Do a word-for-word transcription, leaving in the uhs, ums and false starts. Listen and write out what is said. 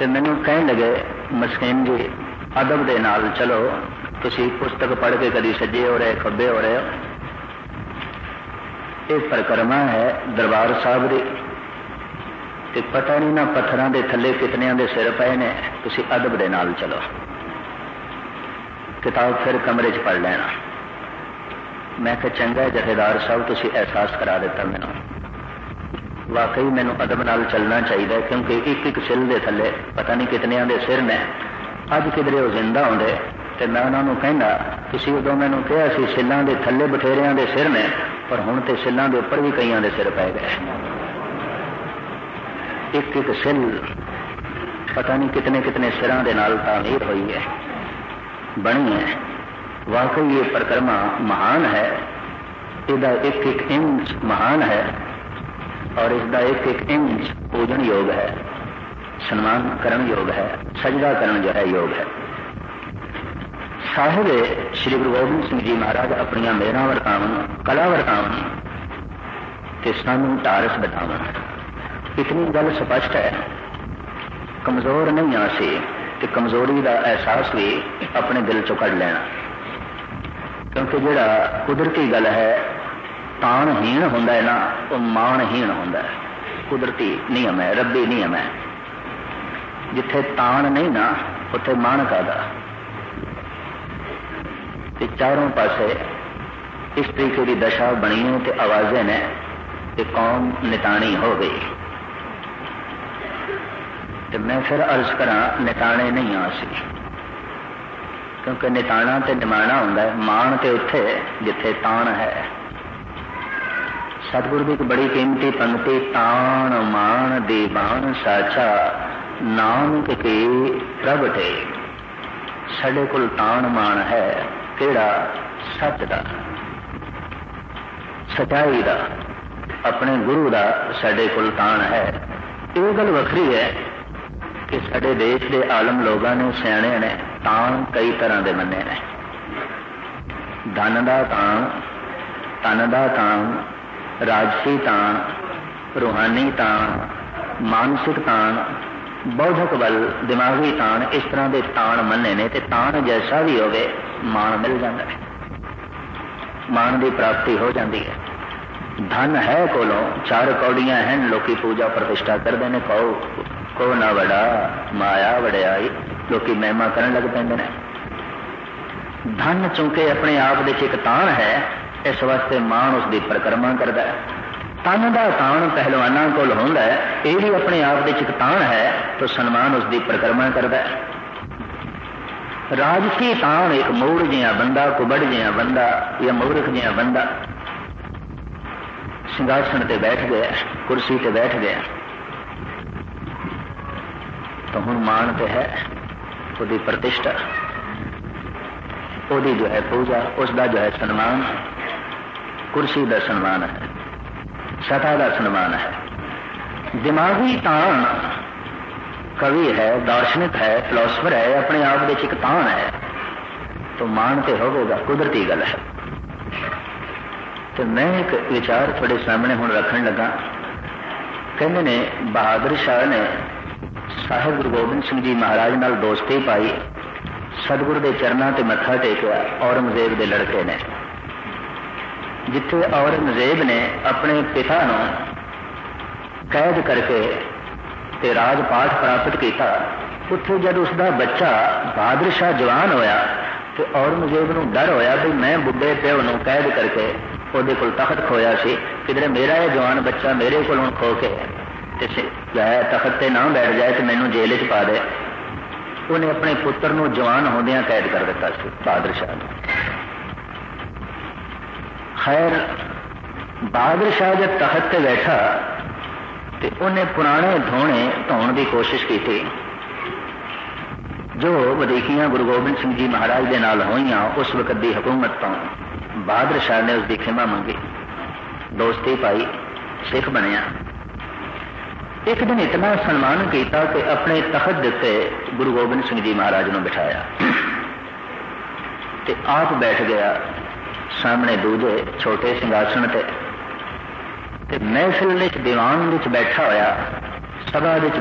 तो मैनू कहन लगे मस्कीन जी अदब दे नाल चलो, तुसी पुस्तक पढ़ के कभी सज्जे हो रहे खब्बे हो रहे हो। एक परिक्रमा है दरबार साहब की, ते पता नहीं ना पत्थरों के थले कितने दे सिर पे ने, तुसी अदब दे नाल चलो। किताब फिर कमरे च पढ़ लेना। मैं कहा चंगा जथेदार साहब तुसी एहसास करा दिता मैनू, वाकई मैनू अदब नाल चलना चाहिए, क्योंकि एक एक सिल दे थले पता नहीं कितने दे सिर ने। अज किधरे वो जिंदा होंदे ते मैं उन्होंने कहना तुसी उदों मैनू कहा सी सिलों के थले बथेरिया के सिर ने, पर हुण ते सिलों के उपर भी कईयां दे सिर पै गए। एक एक सिल पता नहीं कितने कितने सिरां दे नाल तामीर हुई है, बनी है। वाकई ये परिक्रमा महान है, इसका एक एक इंच महान है और इसका एक एक इंच पूजन योग है, सम्मान करण योग है, सजदा करण जो है योग है। साहिब श्री गुरु गोबिंद सिंह जी महाराज अपनियां मेहरां वरतावन, कला वरतावन ते सानू टारस बतावन। इतनी गल स्पष्ट है, कमजोर नहीं आसी ते कमजोरी का एहसास भी अपने दिल चो कढ़ लेना, क्योंकि जिहड़ा कुदरती गल है ताणहीन हुंदा है ना, वो माणहीन हुंदा है। कुदरती नियम है, रब्बी नियम है। जिथे ताण नहीं ना उथे मान कादा। ते चारों पासे इस तरीके की दशा बनी है ते आवाजें ने ते कौम निताणी हो गई। ते मैं फिर अर्ज करा निताणे नहीं आ सी, क्योंकि निताणा ते निमाणा हुंदा है, मान ते उत्थे जिथे ताण है। सतगुरु की एक बड़ी कीमती पंक्ति, ताण मान दीवान साचा नानक के प्रगटे। साडे कोल ताण मान है केड़ा? सच दा, सच्चाई दा, अपने गुरु दा साडे कोल ताण है। ये गल वखरी है कि साडे देश के आलम लोगों ने सियाणे ने ताण कई तरह के मन्ने ने। धन दा ताण, तन दा ताण, राजसी ताण, रूहानी ताण, मानसिक ताण, बौद्धक बल, दिमागी ताण, इस तरह के ताण मन्ने ने। ते ताण जैसा भी होवे मान मिल जाता है, मान की प्राप्ति हो जाती है। धन है कोलों, चार कौड़ियां हैं, लोकी पूजा प्रतिष्ठा करते हैं, कहो को ना वड़ा माया वड़ियाई, लोकी महिमा करन लग पैंदे ने। धन चूंकि अपने आप दे एक ताण है, इस वास्ते मान उसकी परिक्रमा करता है। तन का ताण पहलवाना कोल होंदा है, यह भी अपने आप दे एक ताण है, तो सन्मान उसकी परिक्रमा करता है। राजसी ताण एक मूड़ जिहा बंदा, कुबड़ जिहा बंदा या मूर्ख जिहा बंदा सिंहासन ते बैठ गया, कुर्सी ते बैठ गया, तो हुण मान ते है, उसकी प्रतिष्ठा, उसकी जो है पूजा, उसका जो है सन्मान, कुर्सी का सन्मान है, सता का सन्मान है। दिमागी ताण कवि है, दार्शनिक है, फिलोसफर है, अपने आप में एक ताण है, तो मान ते होगा, कुदरती गल है। तो मैं एक विचार थोड़े सामने हुण रखन लगा। कहते ने बहादुर शाह ने साहिब गुरु गोबिंद सिंह जी महाराज नाल दोस्ती पाई, सतगुरु के चरणों ते मत्था टेकिया औरंगजेब के लड़के ने। जिथे औरंगजेब ने अपने पिता नूं कैद करके ते राजपाठ प्राप्त किया, उत्थे जब उसका बच्चा बहादुर शाह जवान होया तो औरंगजेब नूं डर होया भी मैं बुढ़े प्यो नूं कैद करके उहदे कोल तख्त खोया सी, किधरे मेरा यह जवान बच्चा मेरे कोल हुण खो के जो है तख्त ते ना बैठ जाए तो मैनूं जेल च पा दे। उन्हें अपने पुत्र नूं जवान होंदियां कैद कर दिता सी बहादुर शाह ने। खैर बहादुर शाह जब तख्त ते बैठा तो उन्हें पुराने धोने धोने की कोशिश की थी जो वधीकियां गुरु गोबिंद सिंह जी महाराज के नाल होईयां उस वक्त की हुकूमत तो। बहादुर शाह ने उसकी खिमा मंगी, दोस्ती पाई, सिख बनया। एक दिन इतना सन्मान किया कि अपने तख्त दिते गुरु गोबिंद सिंह जी महाराज ने बिठाया ते आप बैठ गया सामने दूजे छोटे सिंहासन ते। महफिल विच दीवान विच बैठा होया, सभा विच